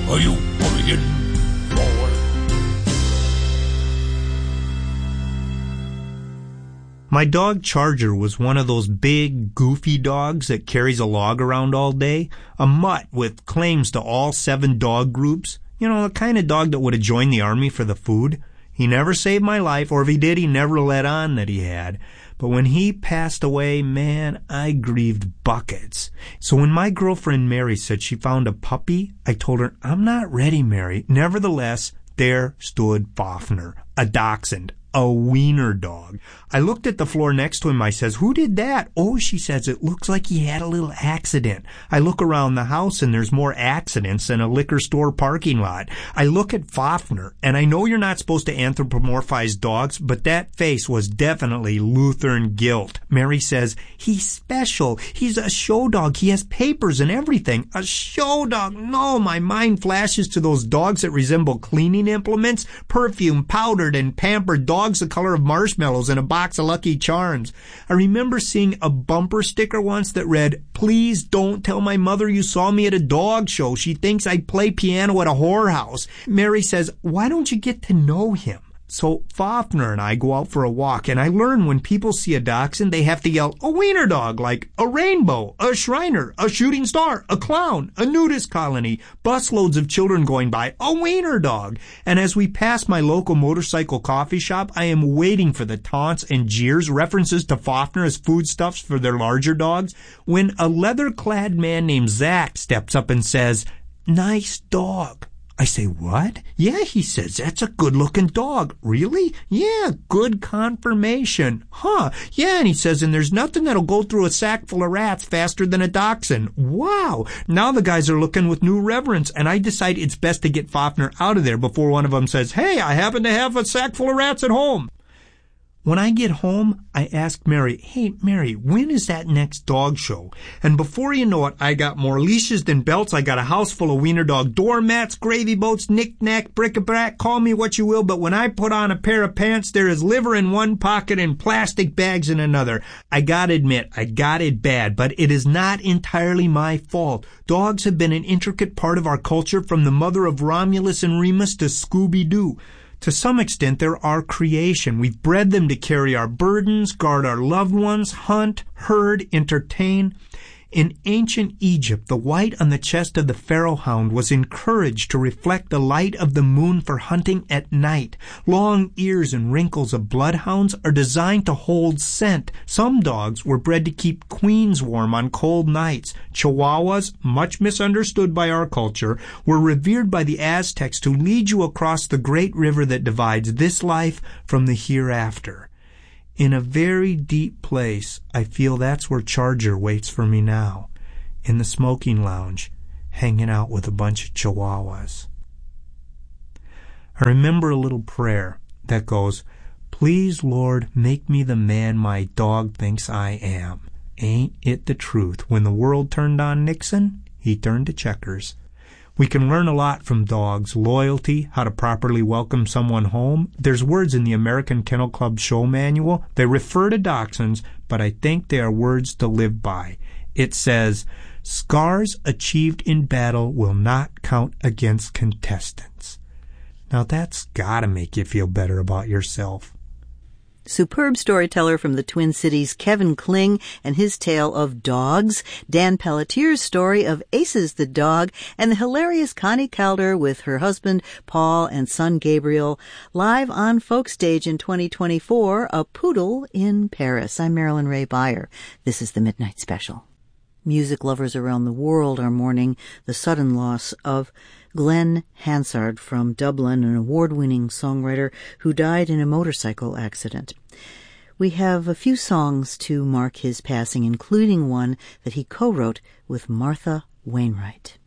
Are you hurrying forward? My dog Charger was one of those big, goofy dogs that carries a log around all day, a mutt with claims to all 7 dog groups. You know, the kind of dog that would have joined the army for the food. He never saved my life, or if he did, he never let on that he had. But when he passed away, man, I grieved buckets. So when my girlfriend Mary said she found a puppy, I told her, I'm not ready, Mary. Nevertheless, there stood Fafner, a dachshund, a wiener dog. I looked at the floor next to him. I says, who did that? Oh, she says, it looks like he had a little accident. I look around the house and there's more accidents than a liquor store parking lot. I look at Fafner, and I know you're not supposed to anthropomorphize dogs, but that face was definitely Lutheran guilt. Mary says, he's special. He's a show dog. He has papers and everything. A show dog? No, my mind flashes to those dogs that resemble cleaning implements, perfume, powdered and pampered dogs the color of marshmallows in a box of Lucky Charms. I remember seeing a bumper sticker once that read, please don't tell my mother you saw me at a dog show. She thinks I play piano at a whorehouse. Mary says, why don't you get to know him? So Fafner and I go out for a walk, and I learn when people see a dachshund, they have to yell, a wiener dog, like a rainbow, a Shriner, a shooting star, a clown, a nudist colony, busloads of children going by, a wiener dog. And as we pass my local motorcycle coffee shop, I am waiting for the taunts and jeers, references to Fafner as foodstuffs for their larger dogs, when a leather-clad man named Zach steps up and says, nice dog. I say, what? Yeah, he says, that's a good-looking dog. Really? Yeah, good confirmation. Huh, yeah, and he says, and there's nothing that'll go through a sack full of rats faster than a dachshund. Wow. Now the guys are looking with new reverence, and I decide it's best to get Fafner out of there before one of them says, hey, I happen to have a sack full of rats at home. When I get home, I ask Mary, hey, Mary, when is that next dog show? And before you know it, I got more leashes than belts. I got a house full of wiener dog doormats, gravy boats, knick-knack, bric-a-brac, call me what you will, but when I put on a pair of pants, there is liver in one pocket and plastic bags in another. I gotta admit, I got it bad, but it is not entirely my fault. Dogs have been an intricate part of our culture, from the mother of Romulus and Remus to Scooby-Doo. To some extent, they're our creation. We've bred them to carry our burdens, guard our loved ones, hunt, herd, entertain. In ancient Egypt, the white on the chest of the pharaoh hound was encouraged to reflect the light of the moon for hunting at night. Long ears and wrinkles of bloodhounds are designed to hold scent. Some dogs were bred to keep queens warm on cold nights. Chihuahuas, much misunderstood by our culture, were revered by the Aztecs to lead you across the great river that divides this life from the hereafter. In a very deep place, I feel that's where Charger waits for me now, in the smoking lounge, hanging out with a bunch of chihuahuas. I remember a little prayer that goes, please, Lord, make me the man my dog thinks I am. Ain't it the truth? When the world turned on Nixon, he turned to checkers. We can learn a lot from dogs. Loyalty, how to properly welcome someone home. There's words in the American Kennel Club show manual. They refer to dachshunds, but I think they are words to live by. It says, scars achieved in battle will not count against contestants. Now that's gotta make you feel better about yourself. Superb storyteller from the Twin Cities, Kevin Kling, and his tale of dogs, Dan Pelletier's story of Aces the dog, and the hilarious Connie Calder with her husband Paul and son Gabriel, live on Folk Stage in 2024, A Poodle in Paris. I'm Marilyn Ray Beyer. This is the Midnight Special. Music lovers around the world are mourning the sudden loss of Glenn Hansard from Dublin, an award-winning songwriter who died in a motorcycle accident. We have a few songs to mark his passing, including one that he co-wrote with Martha Wainwright.